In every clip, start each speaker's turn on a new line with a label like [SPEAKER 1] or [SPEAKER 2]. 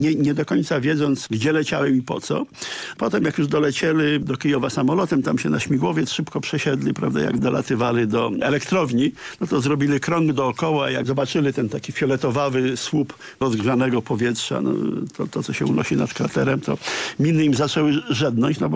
[SPEAKER 1] nie do końca wiedząc, gdzie leciałem i po co. Potem jak już dolecieli do Kijowa samolotem, tam się na śmigłowiec szybko przesiedli, prawda, jak dolatywali do elektrowni, no to zrobili krąg dookoła, jak zobaczyli ten taki fioletowawy słup rozgrzanego powietrza, no, to co się unosi nad kraterem, to miny im zaczęły żednąć, no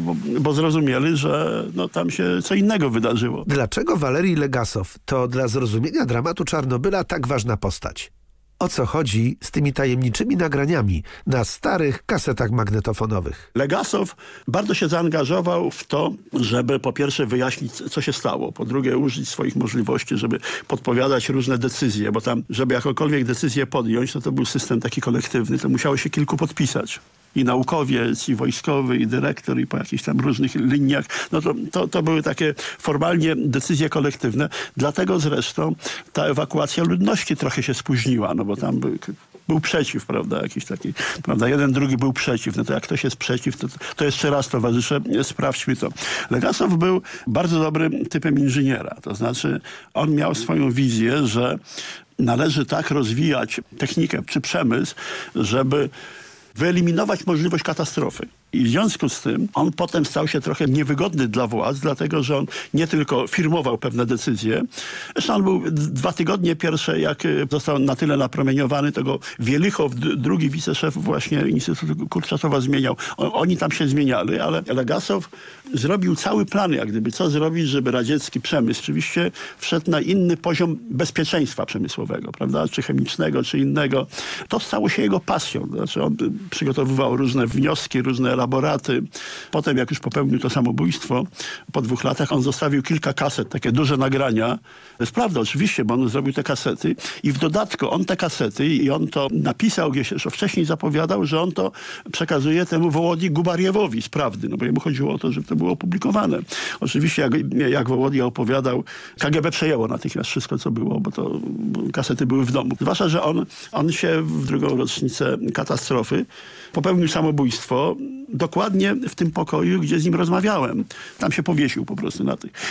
[SPEAKER 1] bo zrozumieli, że no, tam się co innego wydarzyło.
[SPEAKER 2] Dlaczego Walerij Legasow to dla zrozumienia dramatu Czarnobyla tak ważna postać? O co chodzi z tymi tajemniczymi nagraniami na starych kasetach magnetofonowych?
[SPEAKER 1] Legasow bardzo się zaangażował w to, żeby po pierwsze wyjaśnić, co się stało, po drugie użyć swoich możliwości, żeby podpowiadać różne decyzje, bo tam, żeby jakąkolwiek decyzję podjąć, no to był system taki kolektywny, to musiało się kilku podpisać. I naukowiec, i wojskowy, i dyrektor, i po jakichś tam różnych liniach. No to były takie formalnie decyzje kolektywne. Dlatego zresztą ta ewakuacja ludności trochę się spóźniła, no bo tam był przeciw, prawda, jakiś taki, prawda, jeden, drugi był przeciw. No to jak ktoś jest przeciw, to jeszcze raz, towarzysze, sprawdźmy to. Legasow był bardzo dobrym typem inżyniera. To znaczy, on miał swoją wizję, że należy tak rozwijać technikę czy przemysł, żeby wyeliminować możliwość katastrofy. I w związku z tym on potem stał się trochę niewygodny dla władz, dlatego że on nie tylko firmował pewne decyzje. Zresztą on był 2 tygodnie pierwsze, jak został na tyle napromieniowany, to go Wielichow, drugi wiceszef właśnie Instytutu Kurczatowa zmieniał. Oni tam się zmieniali, ale Legasow zrobił cały plan, jak gdyby, co zrobić, żeby radziecki przemysł oczywiście wszedł na inny poziom bezpieczeństwa przemysłowego, prawda, czy chemicznego, czy innego. To stało się jego pasją. Znaczy on przygotowywał różne wnioski, różne elaboraty. Potem, jak już popełnił to samobójstwo, po 2 latach on zostawił kilka kaset, takie duże nagrania. To jest prawda, oczywiście, bo on zrobił te kasety i w dodatku on te kasety, i on to napisał gdzieś, już wcześniej zapowiadał, że on to przekazuje temu Wołodii Gubariewowi z Prawdy, no bo jemu chodziło o to, żeby to było opublikowane. Oczywiście, jak Wołodia opowiadał, KGB przejęło natychmiast wszystko, co było, bo kasety były w domu. Zwłaszcza, że on się w 2. rocznicę katastrofy popełnił samobójstwo dokładnie w tym pokoju, gdzie z nim rozmawiałem. Tam się powiesił po prostu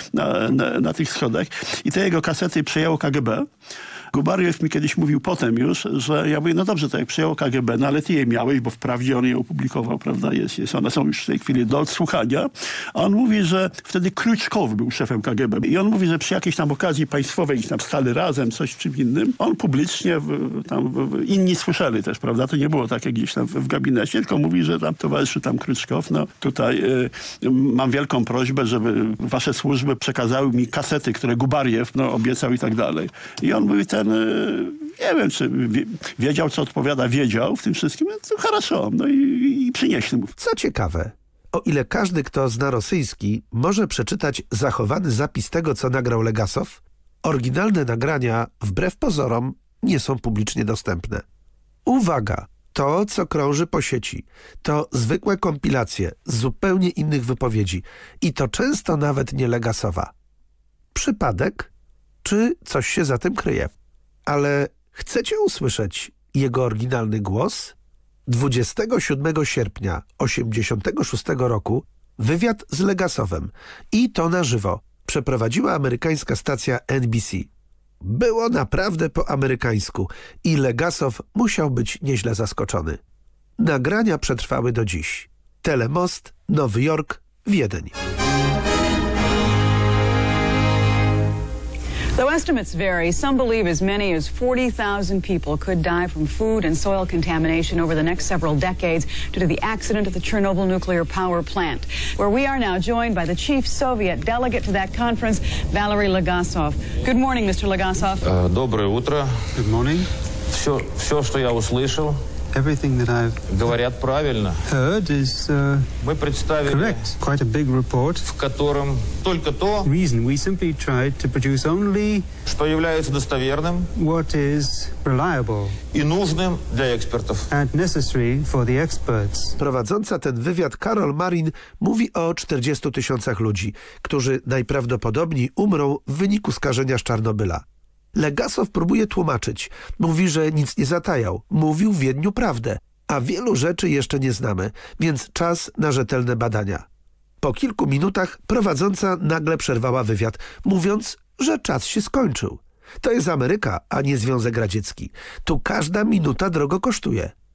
[SPEAKER 1] na tych schodach. I te jego kasety przejęło KGB. Gubariew mi kiedyś mówił potem już, że ja mówię, no dobrze, to jak przejęło KGB, no ale ty je miałeś, bo wprawdzie on je opublikował, prawda, one są już w tej chwili do odsłuchania. A on mówi, że wtedy Kruczkow był szefem KGB. I on mówi, że przy jakiejś tam okazji państwowej, gdzieś tam stali razem, coś czym innym, on publicznie, inni słyszeli też, prawda, to nie było takie gdzieś tam w gabinecie, tylko mówi, że tam towarzyszy tam Kruczkow, no tutaj mam wielką prośbę, żeby wasze służby przekazały mi kasety, które Gubariew obiecał i tak dalej. I on mówi, nie wiem, czy wiedział, co odpowiada, wiedział w tym wszystkim, to хорошо, no i przynieśli mu.
[SPEAKER 2] Co ciekawe, o ile każdy, kto zna rosyjski, może przeczytać zachowany zapis tego, co nagrał Legasow, oryginalne nagrania, wbrew pozorom, nie są publicznie dostępne. Uwaga! To, co krąży po sieci, to zwykłe kompilacje z zupełnie innych wypowiedzi i to często nawet nie Legasowa. Przypadek? Czy coś się za tym kryje? Ale chcecie usłyszeć jego oryginalny głos? 27 sierpnia 1986 roku wywiad z Legasowem i to na żywo przeprowadziła amerykańska stacja NBC. Było naprawdę po amerykańsku i Legasow musiał być nieźle zaskoczony. Nagrania przetrwały do dziś. Telemost, Nowy Jork, Wiedeń.
[SPEAKER 3] Though estimates vary, some believe as many as 40,000 people could die from food and soil contamination over the next several decades due to the accident at the Chernobyl nuclear power plant, where we are now joined by the chief Soviet delegate to that conference, Valery Legasov. Good morning, Mr. Legasov.
[SPEAKER 4] Доброе утро.
[SPEAKER 5] Good morning.
[SPEAKER 4] Все, что я услышал,
[SPEAKER 5] Everything that I've
[SPEAKER 4] говорят правильно.
[SPEAKER 5] heard is
[SPEAKER 4] Мы представили,
[SPEAKER 5] correct. Quite a big report.
[SPEAKER 4] в котором только то,
[SPEAKER 5] Reason, we simply tried to produce only
[SPEAKER 4] что является достоверным
[SPEAKER 5] what is reliable
[SPEAKER 4] и нужным для экспертов.
[SPEAKER 5] and necessary for the experts.
[SPEAKER 2] Prowadząca ten wywiad Karol Marin mówi o 40 000 ludzi, którzy najprawdopodobniej umrą w wyniku skażenia z Czarnobyla. Legasow próbuje tłumaczyć. Mówi, że nic nie zatajał. Mówił w Wiedniu prawdę. A wielu rzeczy jeszcze nie znamy, więc czas na rzetelne badania. Po kilku minutach prowadząca nagle przerwała wywiad, mówiąc, że czas się skończył. To jest Ameryka, a nie Związek Radziecki. Tu każda minuta drogo kosztuje.